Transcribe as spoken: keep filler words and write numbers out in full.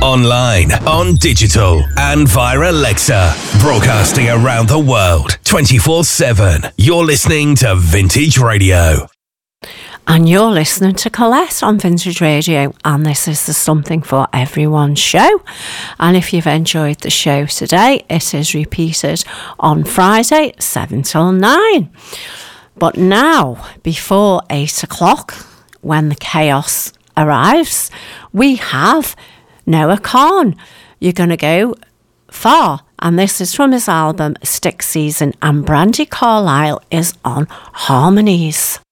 online, on digital, and via Alexa. Broadcasting around the world, twenty-four seven. You're listening to Vintage Radio. And you're listening to Colette on Vintage Radio, and this is the Something for Everyone show. And if you've enjoyed the show today, it is repeated on Friday, seven till nine. But now, before eight o'clock, when the chaos arrives, we have Noah Kahan. You're going to go far. And this is from his album Stick Season, and Brandi Carlile is on harmonies.